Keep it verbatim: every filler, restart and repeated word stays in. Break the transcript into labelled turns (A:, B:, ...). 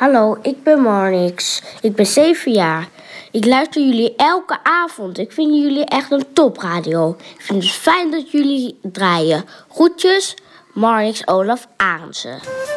A: Hallo, ik ben Marnix. Ik ben zeven jaar. Ik luister jullie elke avond. Ik vind jullie echt een topradio. Ik vind het fijn dat jullie draaien. Groetjes, Marnix Olaf Arendse.